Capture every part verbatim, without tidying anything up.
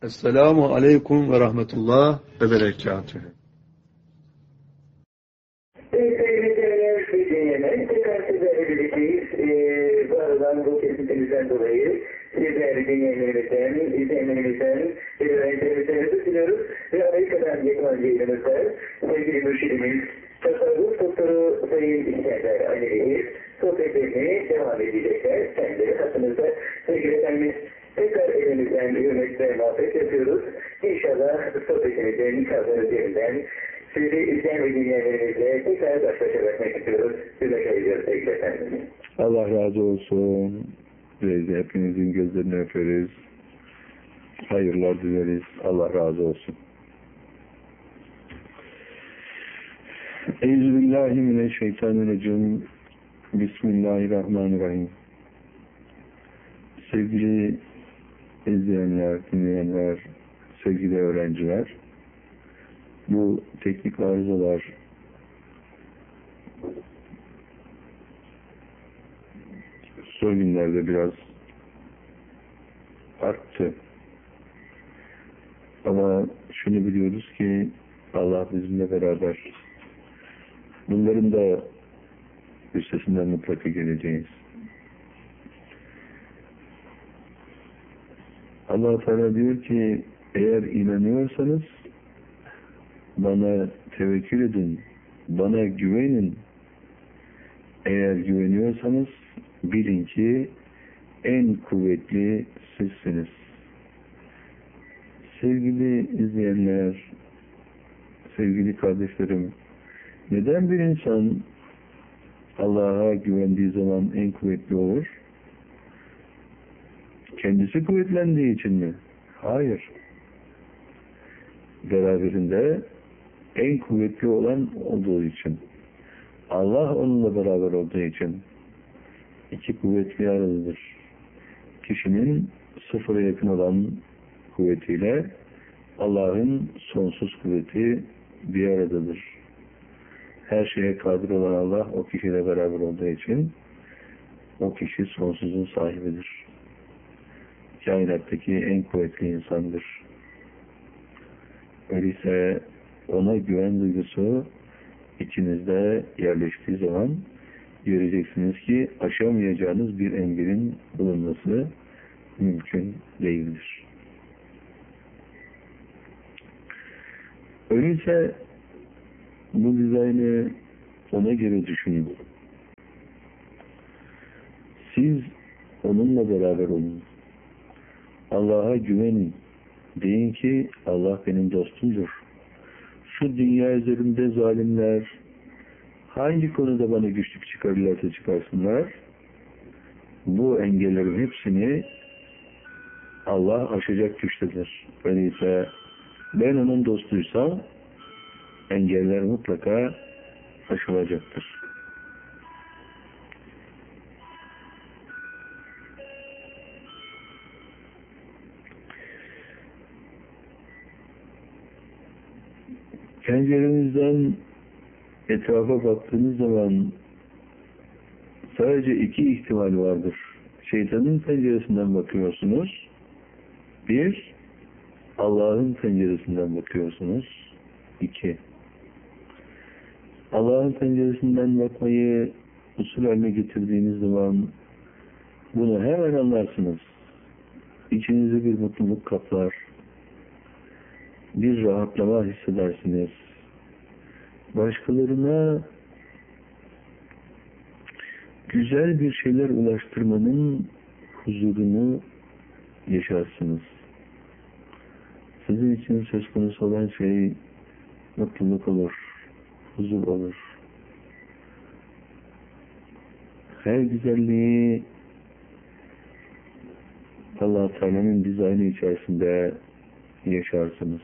Esselamu Aleyküm ve Rahmetullah ve Berekatühü. Sevgili dinleyenler, tekrar sizlerle birlikteyiz. Ee, bu aradan bu kesintimizden dolayı sizlerle dinleyenlerimizden, izleyenlerimizden ve öğrencilerimizden diliyoruz. Ve Amerika'dan yapılan yayınımızda sevgili mürşidimiz, tasavvuf doktoru Sayın İskender Ali Reis sohbetlerini devam edecekler. Kendileri hakkınızda sevgili efendimiz tekrar elimizden hürmetle muhabbet yapıyoruz. İnşallah sohbetimizden, nikahların üzerinden sizi izleyen ve dinleyenlerimizle tekrar baş başa bırakmak istiyoruz. Hürmet ediyoruz sevgili efendim. Allah razı olsun. Biz hepinizin gözlerini öperiz. Hayırlar dileriz. Allah razı olsun. Euzubillahimineşşeytanirracim. Bismillahirrahmanirrahim. Sevgili izleyenler, dinleyenler, sevgili öğrenciler, bu teknik arızalar son günlerde biraz arttı. Ama şunu biliyoruz ki Allah bizimle beraber. Bunların da üstesinden mutlaka geleceğiz. Allah Teala diyor ki eğer inanıyorsanız bana tevekkül edin, bana güvenin. Eğer güveniyorsanız bilin ki en kuvvetli sizsiniz. Sevgili izleyenler, sevgili kardeşlerim, neden bir insan Allah'a güvendiği zaman en kuvvetli olur? Kendisi kuvvetlendiği için mi? Hayır. Beraberinde en kuvvetli olan olduğu için. Allah onunla beraber olduğu için. İki kuvvetli arasıdır. Kişinin sıfıra yakın olan kuvvetiyle Allah'ın sonsuz kuvveti bir aradadır. Her şeye kadir olan Allah o kişiyle beraber olduğu için o kişi sonsuzun sahibidir. Kainattaki en kuvvetli insandır. Öyleyse ona güven duygusu içinizde yerleştiği zaman göreceksiniz ki aşamayacağınız bir engelin bulunması mümkün değildir. Öyleyse bu dizaynı ona göre düşünün. Siz onunla beraber olun. Allah'a güvenin. Deyin ki Allah benim dostumdur. Şu dünya üzerinde zalimler hangi konuda bana güçlük çıkarırlarsa çıkarsınlar, bu engellerin hepsini Allah aşacak güçtedir. Öyleyse ben onun dostuysam engeller mutlaka aşılacaktır. Pencerenizden etrafa baktığınız zaman sadece iki ihtimal vardır. Şeytanın penceresinden bakıyorsunuz. Bir, Allah'ın penceresinden bakıyorsunuz. İki, Allah'ın penceresinden bakmayı usul haline getirdiğiniz zaman bunu hemen anlarsınız. İçinizi bir mutluluk kaplar. Bir rahatlama hissedersiniz. Başkalarına güzel bir şeyler ulaştırmanın huzurunu yaşarsınız. Sizin için söz konusu olan şey mutluluk olur, huzur olur. Her güzelliği Allah Teala'nın dizaynı içerisinde yaşarsınız.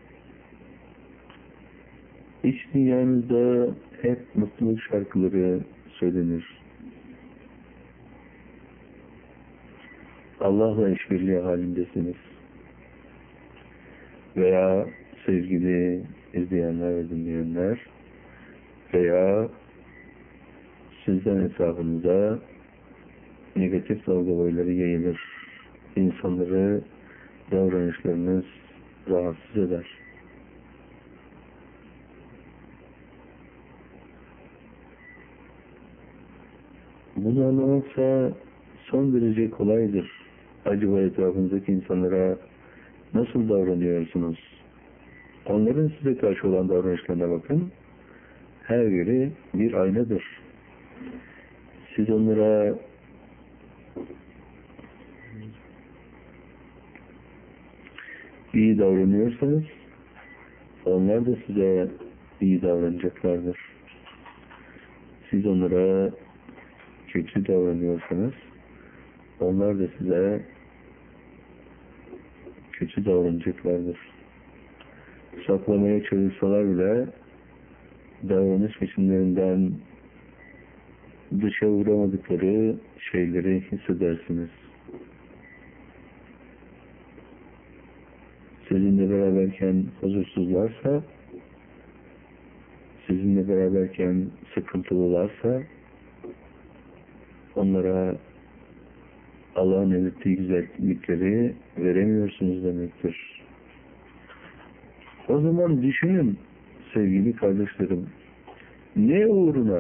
İç dünyanızda hep mutluluk şarkıları söylenir. Allah'la işbirliği halindesiniz. Veya sevgili izleyenler ve dinleyenler veya sizden etrafınıza negatif dalga boyları yayılır. İnsanları davranışlarınız rahatsız eder. Bunu anlamaksa son derece kolaydır. Acaba etrafınızdaki insanlara nasıl davranıyorsunuz? Onların size karşı olan davranışlarına bakın. Her biri bir aynadır. Siz onlara iyi davranıyorsanız onlar da size iyi davranacaklardır. Siz onlara kötü davranıyorsanız onlar da size kötü davranacaklardır. Saklamaya çalışsalar bile davranış biçimlerinden dışa vuramadıkları şeyleri hissedersiniz. Sizinle beraberken huzursuzlarsa, sizinle beraberken sıkıntılılarsa, onlara Allah'ın emrettiği güzellikleri veremiyorsunuz demektir. O zaman düşünün sevgili kardeşlerim, ne uğruna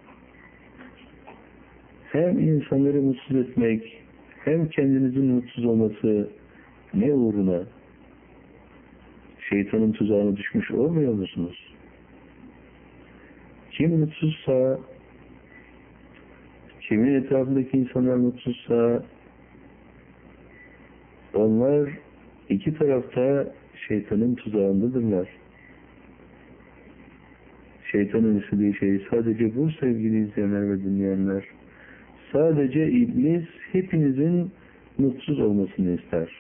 hem insanları mutsuz etmek, hem kendinizin mutsuz olması ne uğruna şeytanın tuzağına düşmüş olmuyor musunuz? Kim mutsuzsa, kimin etrafındaki insanlar mutsuzsa, onlar iki tarafta şeytanın tuzağındadırlar. Şeytanın istediği şey sadece bu sevgili izleyenler ve dinleyenler. Sadece iblis hepinizin mutsuz olmasını ister.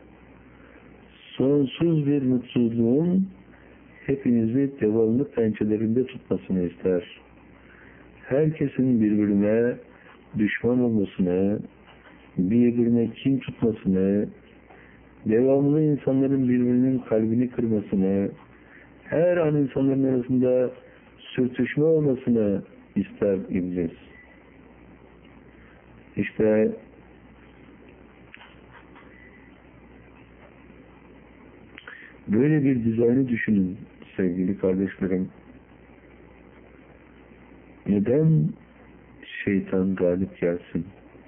Sonsuz bir mutsuzluğun hepinizi devamlı pençelerinde tutmasını ister. Herkesin birbirine düşman olmasını, birbirine kin tutmasını, devamlı insanların birbirinin kalbini kırmasını, her an insanların arasında sürtüşme olmasını ister iblis. İşte böyle bir dizaynı düşünün sevgili kardeşlerim. Neden şeytan galip gelsin?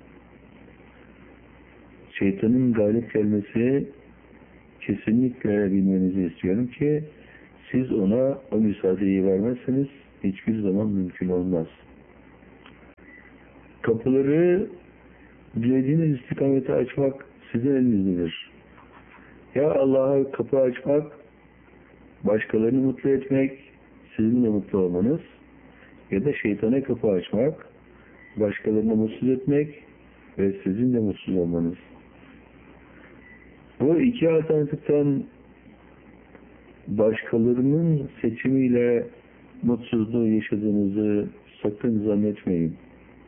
Şeytanın galip gelmesi kesinlikle bilmenizi istiyorum ki siz ona o müsaadeyi vermezseniz hiçbir zaman mümkün olmaz. Kapıları dilediğiniz istikamete açmak sizin elinizdedir. Ya Allah'a kapı açmak, başkalarını mutlu etmek, sizin de mutlu olmanız, ya da şeytana kapı açmak, başkalarını mutsuz etmek ve sizin de mutsuz olmanız. Bu iki alternatiften başkalarının seçimiyle mutsuzluğu yaşadığınızı sakın zannetmeyin.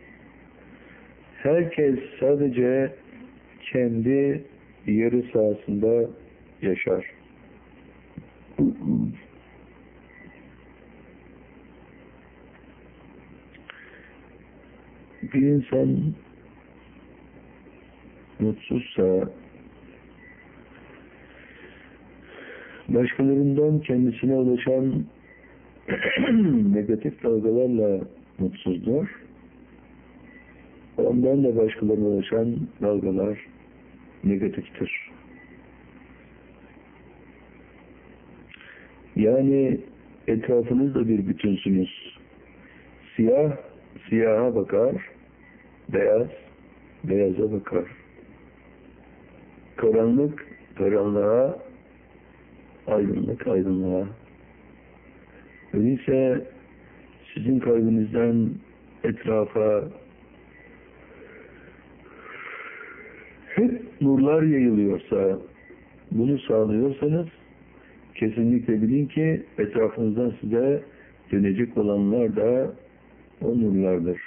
Herkes sadece kendi yarı sahasında yaşar. Bir insan mutsuzsa başkalarından kendisine ulaşan negatif dalgalarla mutsuzdur. Ondan da başkalarına ulaşan dalgalar negatiftir. Yani etrafınızda bir bütünsünüz. Siyah, siyaha bakar, beyaz, beyaza bakar. Karanlık, karanlığa, aydınlık, aydınlığa. Öyleyse sizin kalbinizden etrafa hep nurlar yayılıyorsa, bunu sağlıyorsanız kesinlikle bilin ki etrafınızdan size dönecek olanlar da o nurlardır.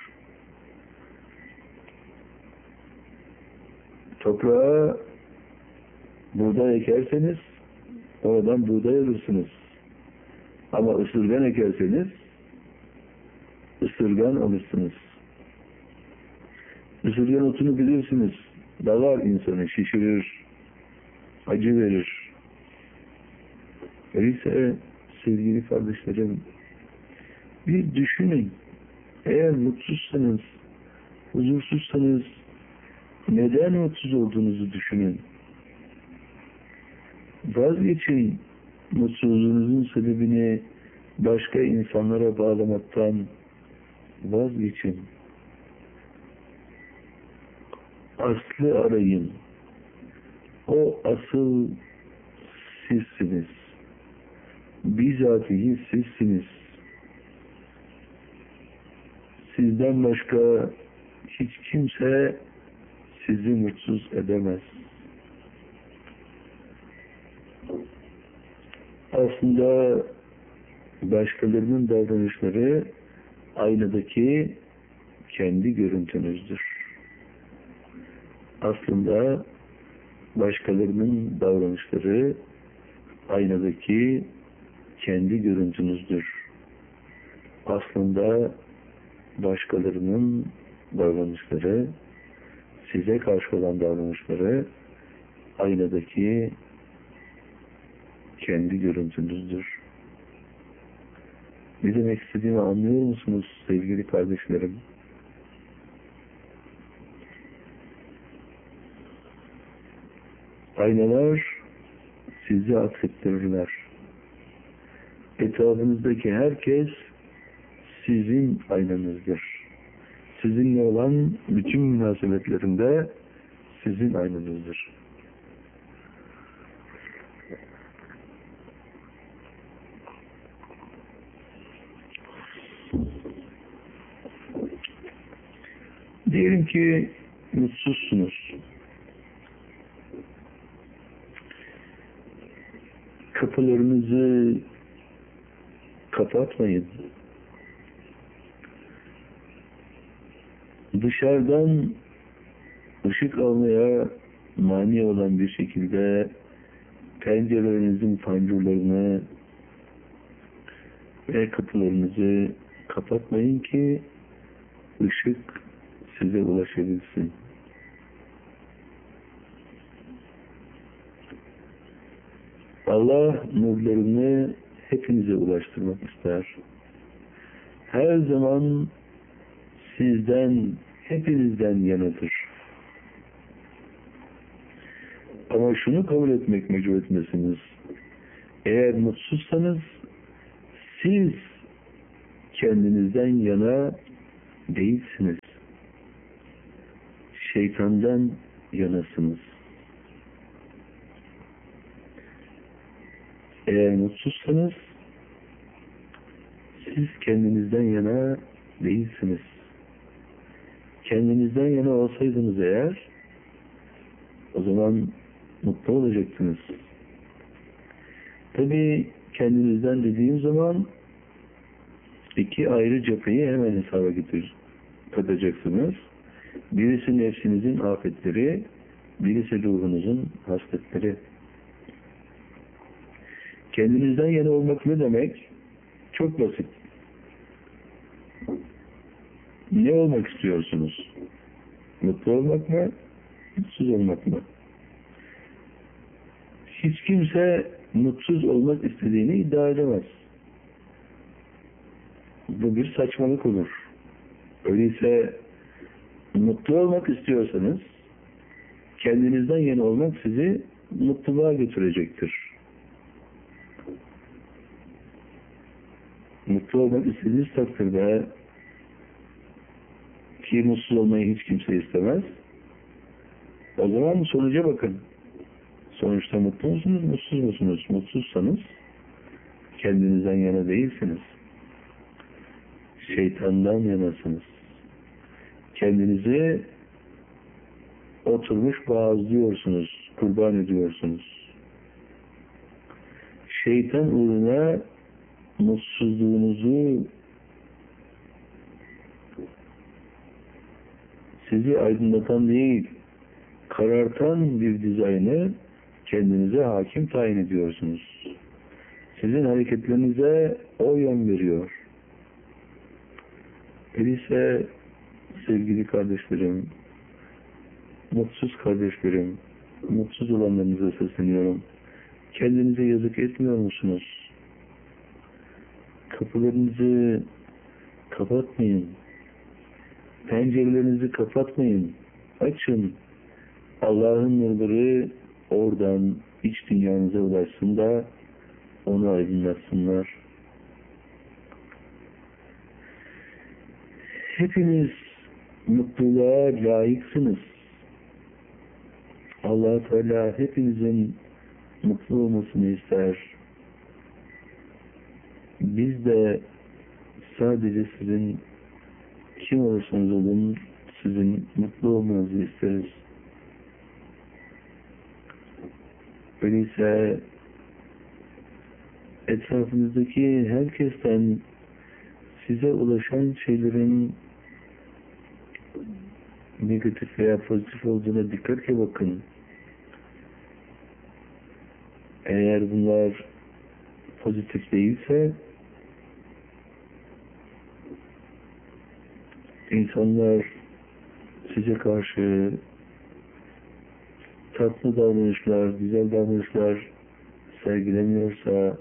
Toprağa buğday ekerseniz oradan buğday alırsınız. Ama ısırgan ekerseniz ısırgan alırsınız. Isırgan otunu bilirsiniz. Dalar insanı, şişirir. acı verir. Öyleyse sevgili kardeşlerim, bir düşünün. Eğer mutsuzsanız, huzursuzsanız neden mutsuz olduğunuzu düşünün. Vazgeçin mutsuzluğunuzun sebebini başka insanlara bağlamaktan vazgeçin. Aslı arayın. O asıl sizsiniz. Bizatihi sizsiniz. Sizden başka hiç kimse sizi mutsuz edemez. Aslında başkalarının davranışları aynadaki kendi görüntünüzdür. Aslında başkalarının davranışları aynadaki kendi görüntünüzdür. Aslında başkalarının davranışları, size karşı olan davranışları aynadaki kendi görüntünüzdür. Ne demek istediğimi anlıyor musunuz sevgili kardeşlerim? Aynalar sizi aksettirirler. Etrafınızdaki herkes sizin aynanızdır. Sizinle olan bütün münasebetlerinde sizin aynanızdır. Diyelim ki mutsuzsunuz. Kapılarınızı kapatmayın. Dışarıdan ışık almaya mani olan bir şekilde pencerelerinizin pancurlarını ve kapılarınızı kapatmayın ki ışık size ulaşabilsin. Allah nurlarını hepinize ulaştırmak ister. Her zaman sizden, hepinizden yanadır. Ama şunu kabul etmek mecburiyetindesiniz. Eğer mutsuzsanız siz kendinizden yana değilsiniz. Şeytandan yanasınız. Eğer mutsuzsanız siz kendinizden yana değilsiniz. Kendinizden yana olsaydınız eğer o zaman mutlu olacaktınız. Tabii kendinizden dediğim zaman iki ayrı cepheyi hemen hesaba getir, katacaksınız. Birisi nefsinizin afetleri, birisi ruhunuzun hasletleri. Kendinizden yana olmak ne demek? Çok basit. Ne olmak istiyorsunuz? Mutlu olmak mı? Mutsuz olmak mı? Hiç kimse mutsuz olmak istediğini iddia edemez. Bu bir saçmalık olur. Öyleyse mutlu olmak istiyorsanız kendinizden yana olmak sizi mutluluğa götürecektir. Mutlu olmak istediğiniz takdirde ki mutsuz olmayı hiç kimse istemez. O zaman sonuca bakın. Sonuçta mutlu musunuz, mutsuz musunuz? Mutsuzsanız kendinizden yana değilsiniz. Şeytandan yanasınız. Kendinizi oturmuş boğazlıyorsunuz, kurban ediyorsunuz. Şeytan uğruna mutsuzluğunuzu sizi aydınlatan değil, karartan bir dizaynı kendinize hakim tayin ediyorsunuz. Sizin hareketlerinize o yön veriyor. Öyleyse sevgili kardeşlerim, mutsuz kardeşlerim, mutsuz olanlarınıza sesleniyorum. Kendinize yazık etmiyor musunuz? Kapılarınızı kapatmayın. Pencerelerinizi kapatmayın. Açın. Allah'ın nurları oradan iç dünyanıza ulaşsın da onu aydınlatsınlar. Hepiniz mutluluğa layıksınız. Allah-u Teala hepinizin mutlu olmasını ister. Biz de sadece sizin kim olursanız olun sizin mutlu olmanızı isteriz. Öyleyse etrafınızdaki herkesten size ulaşan şeylerin negatif veya pozitif olduğuna dikkatle bakın. Eğer bunlar pozitif değilse insanlar size karşı tatlı davranışlar, güzel davranışlar sergilemiyorsa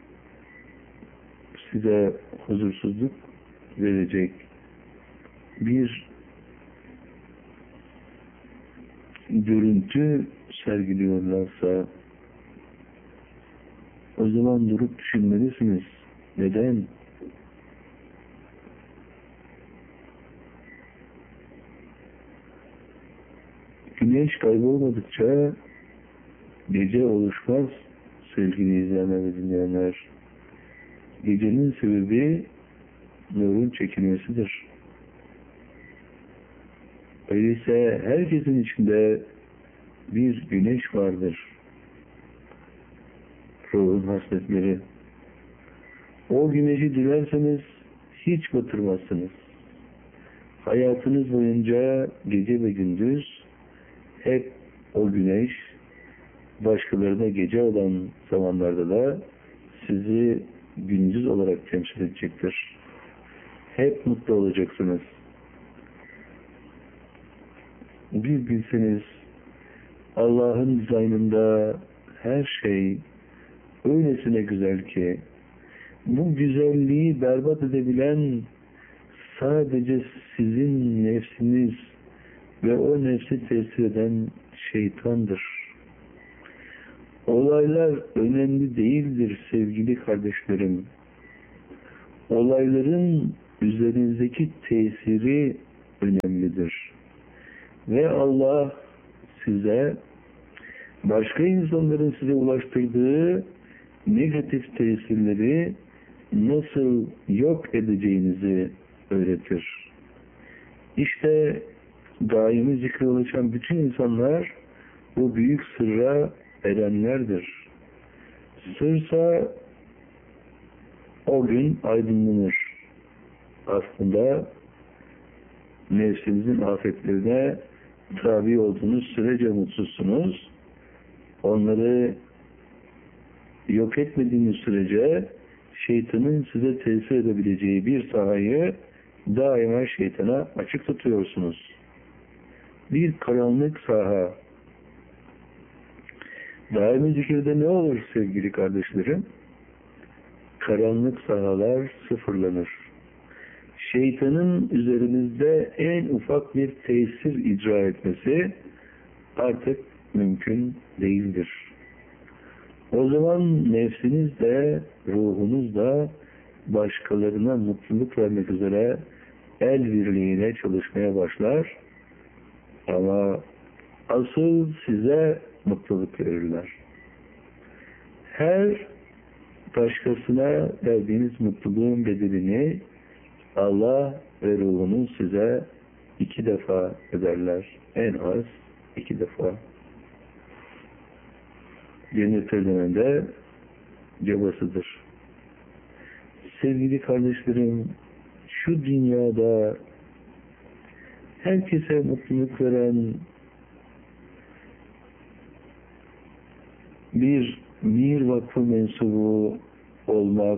size huzursuzluk verecek bir görüntü sergiliyorlarsa o zaman durup düşünmelisiniz. Neden? Güneş kaybolmadıkça gece oluşmaz sevgili izleyenler ve dinleyenler. Gecenin sebebi nurun çekilmesidir. Öyleyse herkesin içinde bir güneş vardır. Ruhun hasletleri. O güneşi dilerseniz hiç batırmazsınız. Hayatınız boyunca gece ve gündüz hep o güneş, başkalarına gece olan zamanlarda da sizi gündüz olarak temsil edecektir. Hep mutlu olacaksınız. Bir bilseniz Allah'ın dizaynında her şey öylesine güzel ki bu güzelliği berbat edebilen sadece sizin nefsiniz ve o nefsi tesir eden şeytandır. Olaylar önemli değildir sevgili kardeşlerim. Olayların üzerinizdeki tesiri önemlidir. Ve Allah size başka insanların size ulaştırdığı negatif tesirleri nasıl yok edeceğinizi öğretir. İşte daimi zikre ulaşan bütün insanlar bu büyük sırra erenlerdir. Sırsa o gün aydınlanır. Aslında nefsinizin afetlerine tabi olduğunuz sürece mutsuzsunuz. Onları yok etmediğiniz sürece şeytanın size tesir edebileceği bir sahayı daima şeytana açık tutuyorsunuz. Bir karanlık saha. Daimi zikirde ne olur sevgili kardeşlerim? Karanlık sahalar sıfırlanır. Şeytanın üzerinizde en ufak bir tesir icra etmesi artık mümkün değildir. O zaman nefsiniz de ruhunuz da başkalarına mutluluk vermek üzere el birliğiyle çalışmaya başlar. Ama asıl size mutluluk verirler. Her başkasına verdiğiniz mutluluğun bedelini Allah ve ruhunuz size iki defa ederler. En az iki defa. Cennetlerden de cabasıdır. Sevgili kardeşlerim, şu dünyada herkese mutluluk veren bir Mir Vakfı mensubu olmak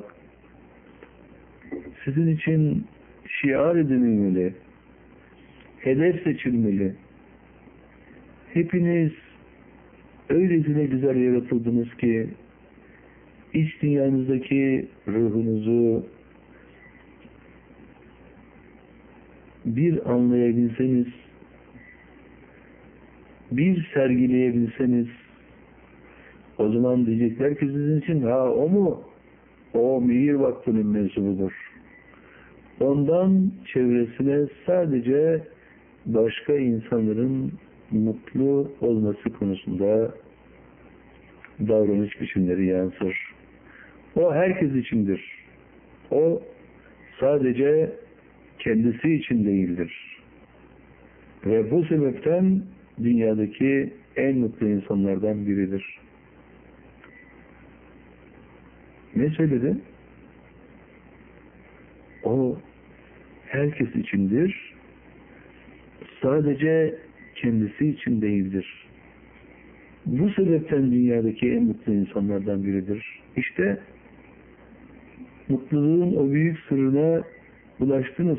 sizin için şiar edilmeli, hedef seçilmeli. Hepiniz öylesine güzel yaratıldınız ki iç dünyanızdaki ruhunuzu bir anlayabilseniz, bir sergileyebilseniz, o zaman diyecekler ki sizin için, ha o mu? O Mihir Vakfı'nın mensubudur. Ondan çevresine sadece başka insanların mutlu olması konusunda davranış biçimleri yansır. O herkes içindir. O sadece kendisi için değildir. Ve bu sebepten dünyadaki en mutlu insanlardan biridir. Ne söyledi? O herkes içindir. Sadece kendisi için değildir. Bu sebepten dünyadaki en mutlu insanlardan biridir. İşte mutluluğun o büyük sırrına ulaştınız.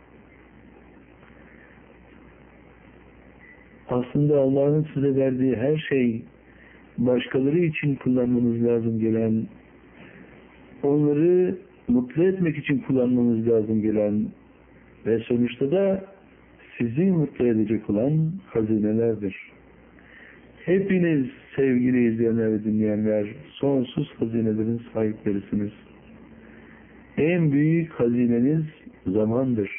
Aslında Allah'ın size verdiği her şey başkaları için kullanmanız lazım gelen, onları mutlu etmek için kullanmanız lazım gelen ve sonuçta da sizi mutlu edecek olan hazinelerdir. Hepiniz sevgili izleyenler ve dinleyenler sonsuz hazinelerin sahiplerisiniz. En büyük hazineniz zamandır.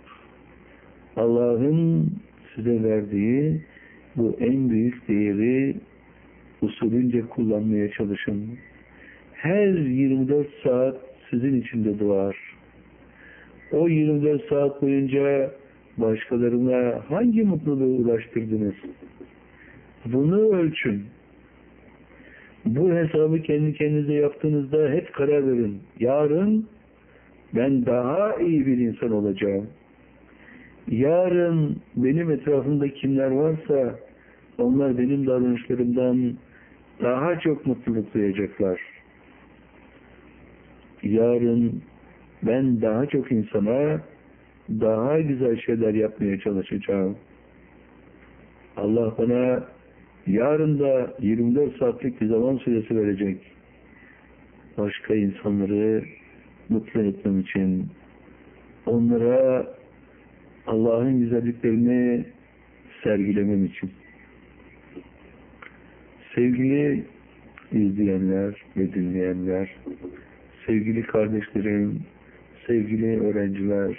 Allah'ın size verdiği bu en büyük değeri usulünce kullanmaya çalışın. Her yirmi dört saat sizin için de doğar. O yirmi dört saat boyunca başkalarına hangi mutluluğu ulaştırdınız? Bunu ölçün. Bu hesabı kendi kendinize yaptığınızda hep karar verin. Yarın ben daha iyi bir insan olacağım. Yarın benim etrafımda kimler varsa onlar benim davranışlarımdan daha çok mutluluk duyacaklar. Yarın ben daha çok insana daha güzel şeyler yapmaya çalışacağım. Allah bana yarın da yirmi dört saatlik bir zaman süresi verecek. Başka insanları mutlu etmem için, onlara Allah'ın güzelliklerini sergilemem için. Sevgili izleyenler ve dinleyenler, sevgili kardeşlerim, sevgili öğrenciler,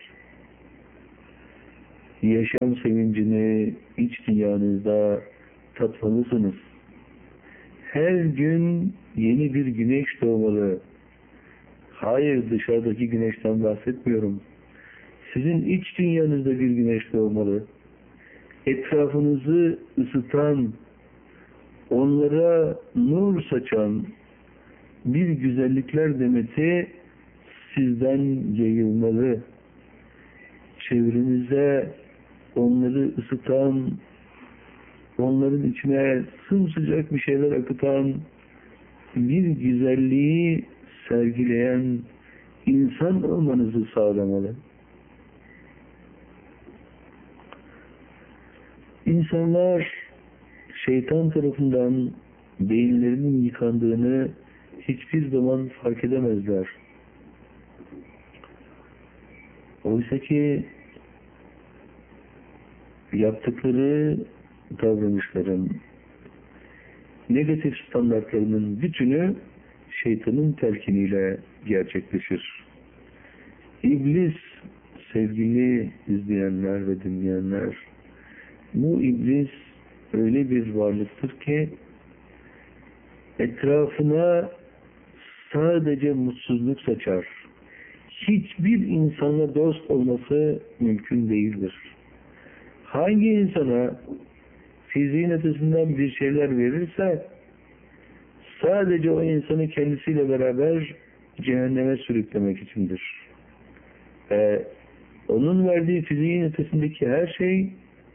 yaşam sevincini iç dünyanızda tatmalısınız. Her gün yeni bir güneş doğmalı. Hayır, dışarıdaki güneşten bahsetmiyorum. Sizin iç dünyanızda bir güneş doğmalı. Etrafınızı ısıtan, onlara nur saçan bir güzellikler demeti sizden yayılmalı. Çevrenize onları ısıtan, onların içine sımsıcak bir şeyler akıtan, bir güzelliği sergileyen insan olmanızı sağlamalı. İnsanlar şeytan tarafından beyinlerinin yıkandığını hiçbir zaman fark edemezler. Oysa ki yaptıkları davranışların, negatif standartlarının bütünü şeytanın telkiniyle gerçekleşir. İblis, sevgili izleyenler ve dinleyenler, bu iblis öyle bir varlıktır ki etrafına sadece mutsuzluk saçar. Hiçbir insanla dost olması mümkün değildir. Hangi insana fiziğin ötesinden bir şeyler verirse sadece o insanı kendisiyle beraber cehenneme sürüklemek içindir. Ee, onun verdiği fiziğin ötesindeki her şey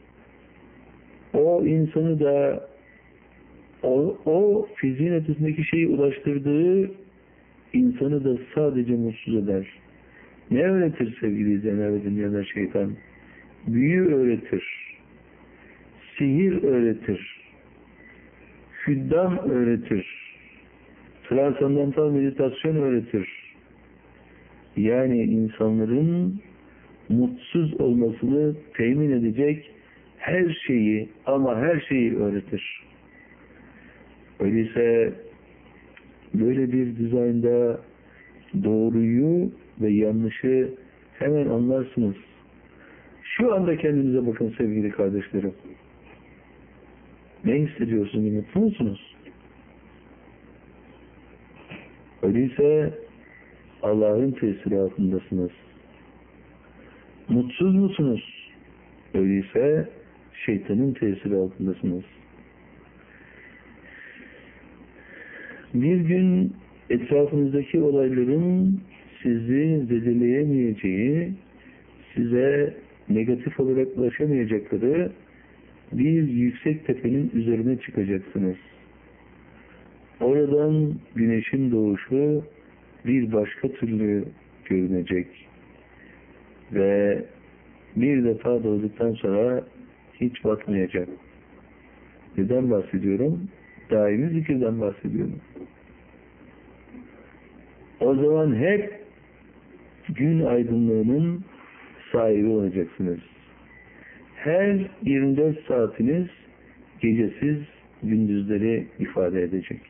o insanı da o, o fiziğin ötesindeki şeyi ulaştırdığı insanı da sadece mutsuz eder. Ne öğretir sevgili izleyenler ve dinleyenler şeytan? Büyü öğretir. Sihir öğretir. Hüddam öğretir. Transandantal meditasyon öğretir. Yani insanların mutsuz olmasını temin edecek her şeyi ama her şeyi öğretir. Öyleyse böyle bir dizaynda doğruyu ve yanlışı hemen anlarsınız. Şu anda kendinize bakın sevgili kardeşlerim. Ne hissediyorsunuz? Mutlu musunuz? Öyleyse Allah'ın tesiri altındasınız. Mutsuz musunuz? Öyleyse şeytanın tesiri altındasınız. Bir gün etrafınızdaki olayların sizi zedeleyemeyeceği, size negatif olarak ulaşamayacakları bir yüksek tepenin üzerine çıkacaksınız. Oradan güneşin doğuşu bir başka türlü görünecek. Ve bir defa doğduktan sonra hiç batmayacak. Neden bahsediyorum? Daimi zikirden bahsediyorum. O zaman hep gün aydınlığının sahibi olacaksınız. Her yirmi dört saatiniz gecesiz gündüzleri ifade edecek.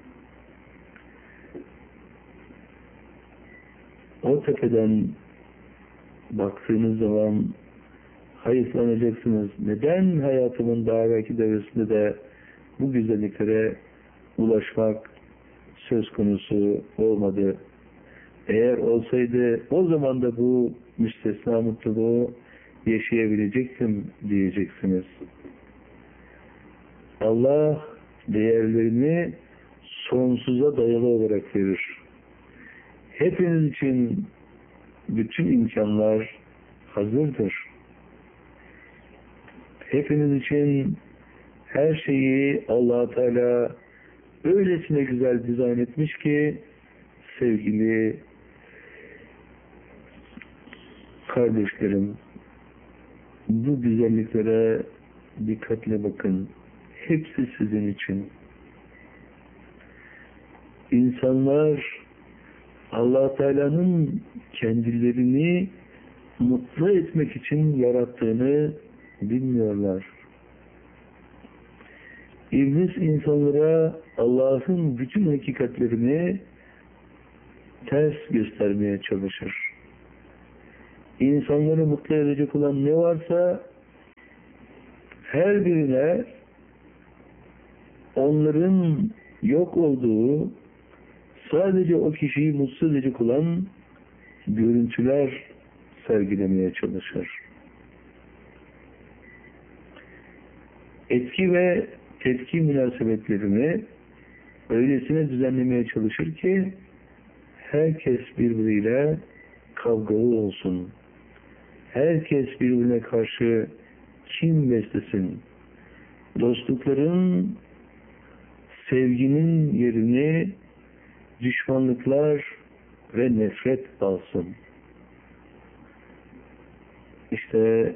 O tepeden baktığınız zaman hayıflanacaksınız. Neden hayatımın daha belki devresinde de bu güzelliklere ulaşmak söz konusu olmadı? Eğer olsaydı o zaman da bu müstesna mutluluğu yaşayabilecektim diyeceksiniz. Allah değerlerini sonsuza dayalı olarak verir. Hepiniz için bütün imkanlar hazırdır. Hepiniz için her şeyi Allah Teala öylesine güzel dizayn etmiş ki sevgili kardeşlerim, bu güzelliklere dikkatle bakın. Hepsi sizin için. İnsanlar Allah Teala'nın kendilerini mutlu etmek için yarattığını bilmiyorlar. İblis insanlara Allah'ın bütün hakikatlerini ters göstermeye çalışır. İnsanları mutlu edecek olan ne varsa her birine onların yok olduğu, sadece o kişiyi mutsuz edecek olan görüntüler sergilemeye çalışır. Etki ve tepki münasebetlerini öylesine düzenlemeye çalışır ki herkes birbiriyle kavgalı olsun. Herkes birbirine karşı kin beslesin. Dostlukların, sevginin yerini düşmanlıklar ve nefret alsın. İşte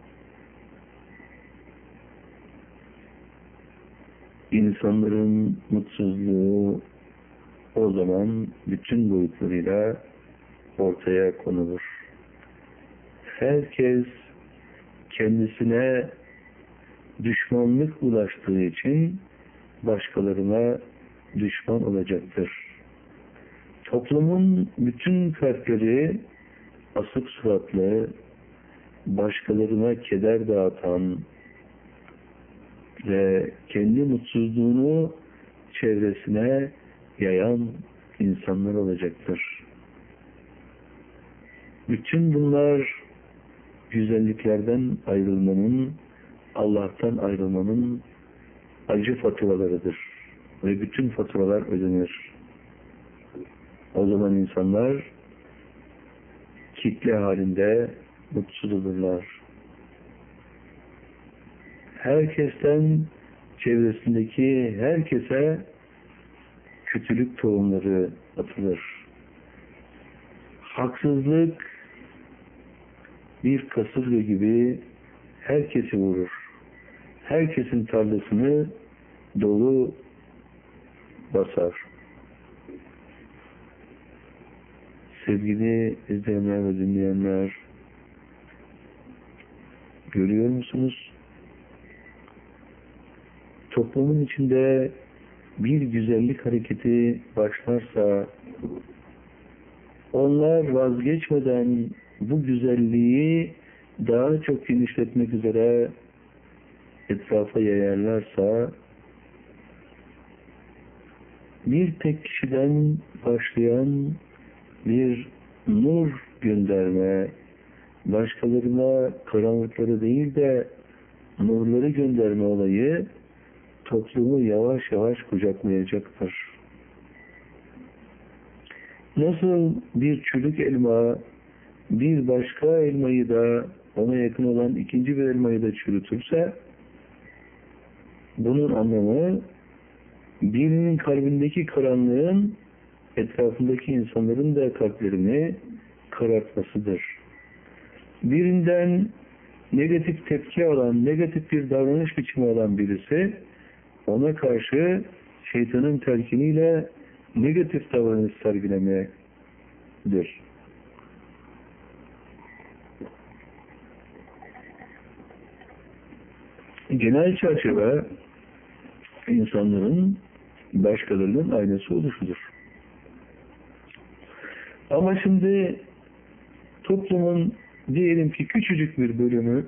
insanların mutsuzluğu o zaman bütün boyutlarıyla ortaya konulur. Herkes kendisine düşmanlık ulaştığı için başkalarına düşman olacaktır. Toplumun bütün fertleri asık suratlı, başkalarına keder dağıtan ve kendi mutsuzluğunu çevresine yayan insanlar olacaktır. Bütün bunlar güzelliklerden ayrılmanın, Allah'tan ayrılmanın acı faturalarıdır. Ve bütün faturalar ödenir. O zaman insanlar kitle halinde mutsuz olurlar. Herkesten, çevresindeki herkese kötülük tohumları atılır. Haksızlık bir kasırga gibi herkesi vurur. Herkesin tarlasını dolu basar. Sevgili izleyenler ve dinleyenler, görüyor musunuz? Toplumun içinde bir güzellik hareketi başlarsa, onlar vazgeçmeden bu güzelliği daha çok genişletmek üzere etrafa yayarlarsa, bir tek kişiden başlayan bir nur gönderme, başkalarına karanlıkları değil de nurları gönderme olayı toplumu yavaş yavaş kucaklayacaktır. Nasıl bir çürük elma bir başka elmayı da ona yakın olan ikinci bir elmayı da çürütürse, bunun anlamı birinin kalbindeki karanlığın etrafındaki insanların da kalplerini karartmasıdır. Birinden negatif tepki alan, negatif bir davranış biçimi alan birisi, ona karşı şeytanın telkiniyle negatif davranış sergilemedir. Genel çerçeve insanların başkalarının aynası oluşudur. Ama şimdi toplumun diyelim ki küçücük bir bölümü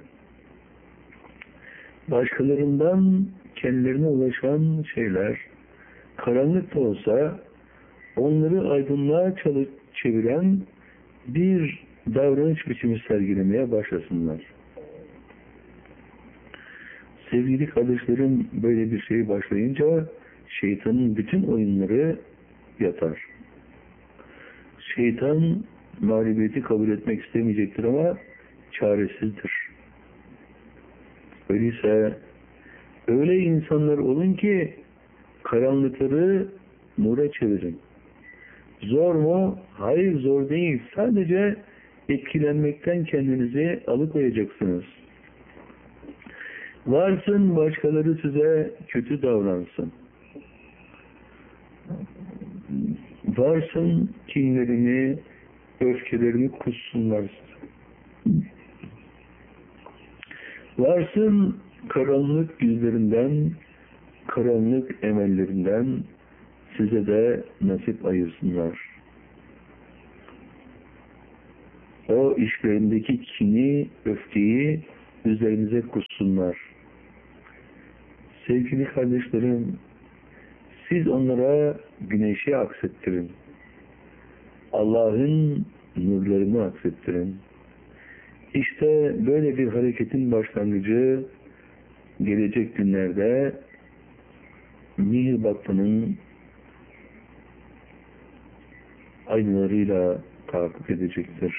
başkalarından kendilerine ulaşan şeyler, karanlık da olsa onları aydınlığa çeviren bir davranış biçimi sergilemeye başlasınlar. Sevgili kardeşlerim, böyle bir şey başlayınca şeytanın bütün oyunları yatar. Şeytan mağlubiyeti kabul etmek istemeyecektir ama çaresizdir. Öyleyse öyle insanlar olun ki karanlıkları nura çevirin. Zor mu? Hayır, zor değil. Sadece etkilenmekten kendinizi alıkoyacaksınız. Varsın başkaları size kötü davransın. Varsın kinlerini, öfkelerini kussunlar. Varsın karanlık yüzlerinden, karanlık emellerinden size de nasip ayırsınlar. O işlerindeki kini, öfkeyi üzerinize kussunlar. Sevgili kardeşlerim, siz onlara güneşi aksettirin. Allah'ın nurlarını aksettirin. İşte böyle bir hareketin başlangıcı gelecek günlerde Mihir Vakfı'nın aynalarıyla takip edecektir.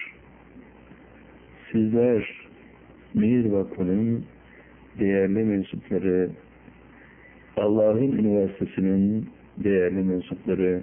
Sizler Mihir Vakfı'nın değerli mensupları, Allah'ın Üniversitesi'nin değerli mensupları,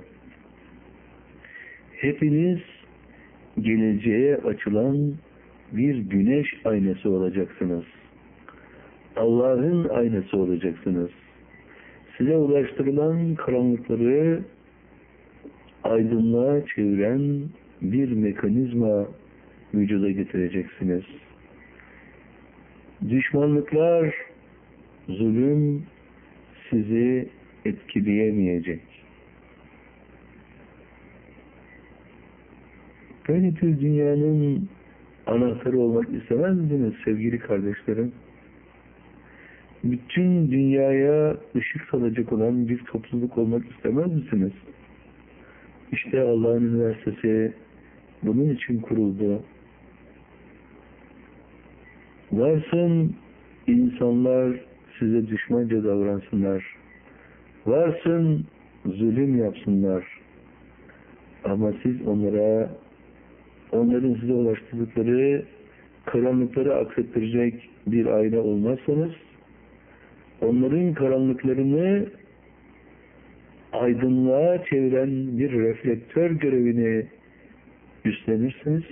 hepiniz geleceğe açılan bir güneş aynası olacaksınız. Allah'ın aynası olacaksınız. Size ulaştırılan karanlıkları aydınlığa çeviren bir mekanizma vücuda getireceksiniz. Düşmanlıklar, zulüm sizi etkileyemeyecek. Böyle bir dünyanın anahtarı olmak istemez misiniz sevgili kardeşlerim? Bütün dünyaya ışık salacak olan bir topluluk olmak istemez misiniz? İşte Allah'ın Üniversitesi bunun için kuruldu. Varsın insanlar size düşmanca davransınlar. Varsın zulüm yapsınlar. Ama siz onlara, onların size ulaştırdıkları karanlıkları aksettirecek bir ayna olmazsanız, onların karanlıklarını aydınlığa çeviren bir reflektör görevini üstlenirsiniz.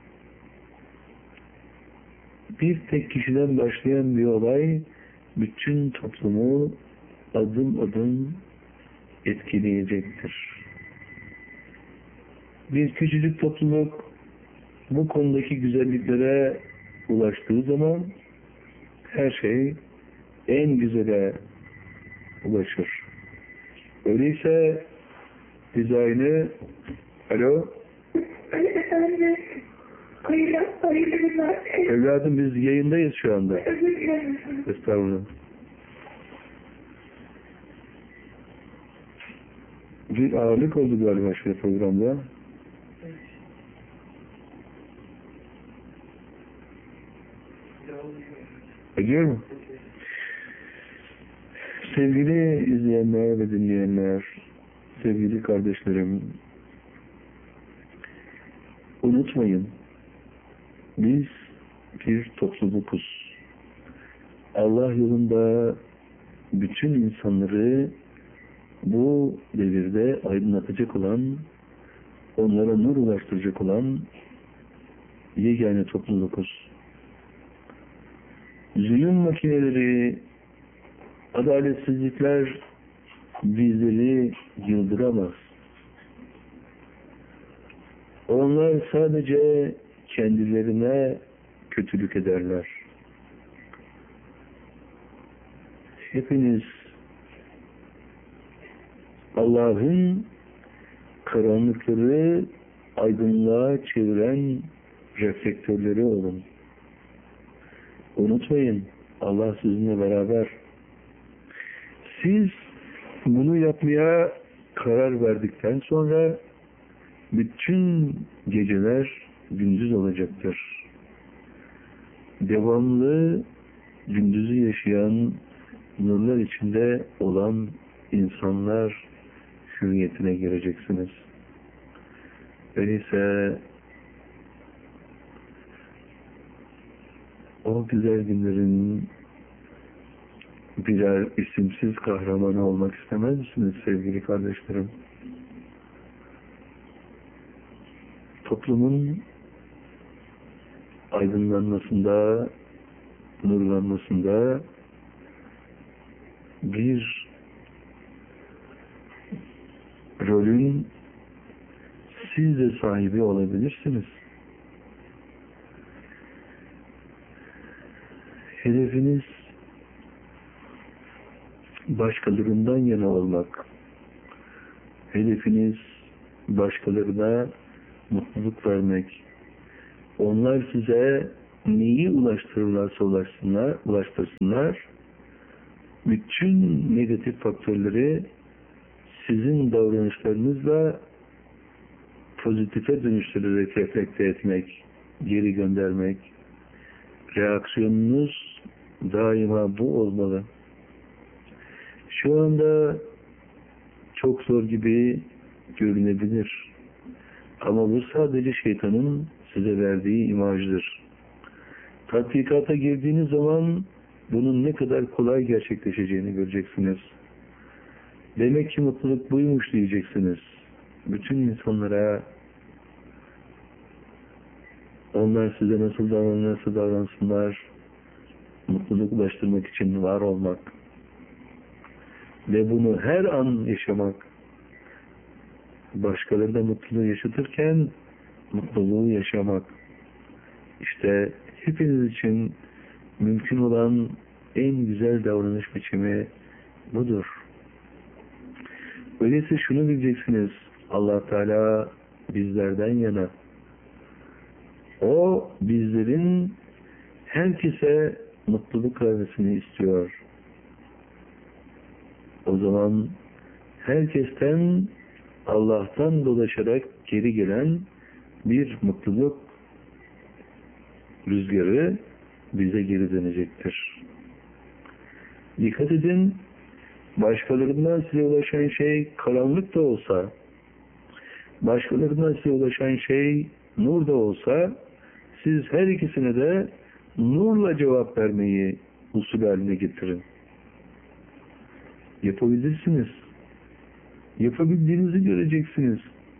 Bir tek kişiden başlayan bir olay bütün toplumu adım adım etkileyecektir. Bir küçücük topluluk bu konudaki güzelliklere ulaştığı zaman her şey en güzele ulaşır. Öyleyse biz aynı alo Efendim, hayırlı, hayırlı günler. evladım biz yayındayız şu anda. Özür dilerim. Estağfurullah. Bir ağırlık oldu galiba şöyle programda. Ediyor mu? Sevgili izleyenler ve dinleyenler, sevgili kardeşlerim, unutmayın, biz bir toplulukuz. Allah yolunda bütün insanları bu devirde aydınlatacak olan, onlara nur ulaştıracak olan yegane toplulukuz. Zulüm makineleri, adaletsizlikler bizleri yıldıramaz. Onlar sadece kendilerine kötülük ederler. Hepiniz Allah'ın karanlıkları aydınlığa çeviren reflektörleri olun. Unutmayın, Allah sizinle beraber. Siz bunu yapmaya karar verdikten sonra bütün geceler gündüz olacaktır. Devamlı gündüzü yaşayan, nurlar içinde olan insanlar hürriyetine gireceksiniz. Öyleyse o güzel günlerin birer isimsiz kahramanı olmak istemez misiniz sevgili kardeşlerim? Toplumun aydınlanmasında, nurlanmasında bir rolün siz de sahibi olabilirsiniz. Hedefiniz başkalarından yana olmak. Hedefiniz başkalarına mutluluk vermek. Onlar size neyi ulaştırırlarsa ulaşsınlar, ulaştırsınlar. Bütün negatif faktörleri sizin davranışlarınızla pozitife dönüştürerek reflekte etmek, geri göndermek. Reaksiyonunuz daima bu olmalı. Şu anda çok zor gibi görünebilir. Ama bu sadece şeytanın size verdiği imajdır. Tatbikata girdiğiniz zaman bunun ne kadar kolay gerçekleşeceğini göreceksiniz. Demek ki mutluluk buymuş diyeceksiniz. Bütün insanlara onlar size nasıl davranırsa davransınlar, mutluluk ulaştırmak için var olmak ve bunu her an yaşamak, başkaları da mutluluğu yaşatırken mutluluğu yaşamak. İşte hepiniz için mümkün olan en güzel davranış biçimi budur. Öyleyse şunu bileceksiniz, Allah Teala bizlerden yana. O bizlerin herkese mutluluk vermesini istiyor. O zaman herkesten Allah'tan dolaşarak geri gelen bir mutluluk rüzgarı bize geri dönecektir. Dikkat edin, başkalarından size ulaşan şey karanlık da olsa, başkalarından size ulaşan şey nur da olsa, siz her ikisine de nurla cevap vermeyi usul haline getirin. Yapabilirsiniz. Yapabildiğinizi göreceksiniz.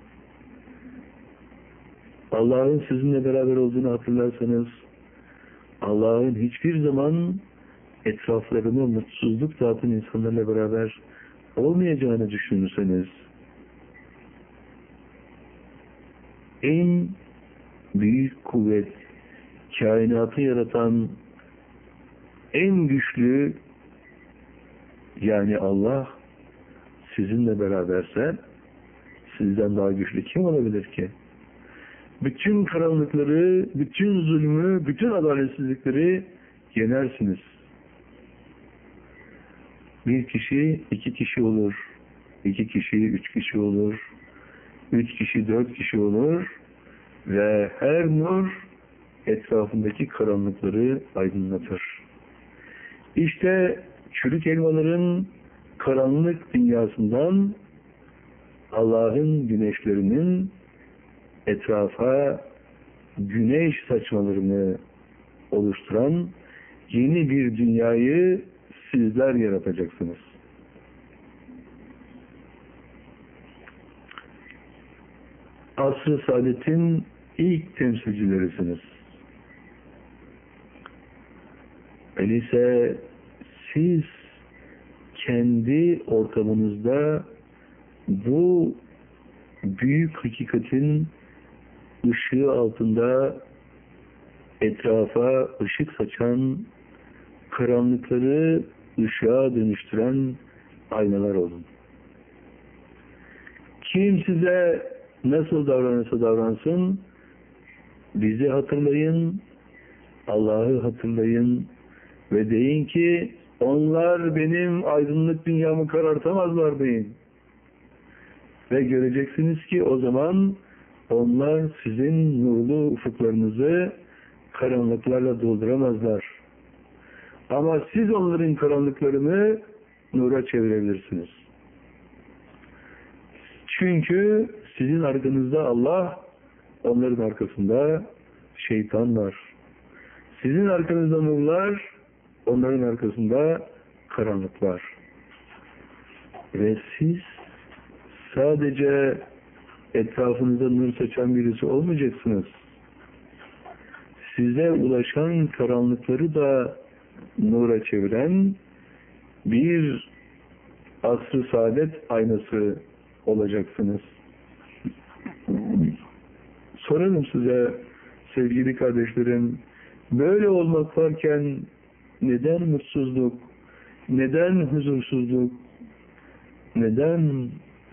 Allah'ın sizinle beraber olduğunu hatırlarsanız, Allah'ın hiçbir zaman etraflarını mutsuzluk dağıtan insanlarla beraber olmayacağını düşünürseniz, en büyük kuvvet, kainatı yaratan en güçlü, yani Allah sizinle beraberse, sizden daha güçlü kim olabilir ki? Bütün karanlıkları, bütün zulmü, bütün adaletsizlikleri yenersiniz. Bir kişi, iki kişi olur. İki kişi, üç kişi olur. Üç kişi, dört kişi olur. Ve her nur etrafındaki karanlıkları aydınlatır. İşte çürük elmaların karanlık dünyasından Allah'ın güneşlerinin etrafa güneş saçmalarını oluşturan yeni bir dünyayı sizler yaratacaksınız. Asr-ı Saadet'in ilk temsilcilerisiniz. Öyleyse siz kendi ortamınızda bu büyük hakikatin ışığı altında etrafa ışık saçan, karanlıkları ışığa dönüştüren aynalar olun. Kim size nasıl davranırsa davransın, bizi hatırlayın, Allah'ı hatırlayın ve deyin ki onlar benim aydınlık dünyamı karartamazlar deyin. Ve göreceksiniz ki o zaman onlar sizin nurlu ufuklarınızı karanlıklarla dolduramazlar. Ama siz onların karanlıklarını nura çevirebilirsiniz. Çünkü sizin arkanızda Allah, onların arkasında şeytan var. Sizin arkanızda nurlar, onların arkasında karanlıklar. Ve siz sadece etrafınızda nur saçan birisi olmayacaksınız. Size ulaşan karanlıkları da nura çeviren bir asr-ı saadet aynası olacaksınız. Sorarım size sevgili kardeşlerim, böyle olmak varken neden mutsuzluk, neden huzursuzluk, neden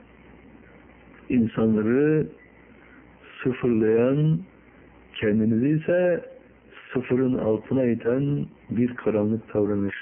insanları sıfırlayan, kendinizi ise sıfırın altına iten bir karanlık davranış?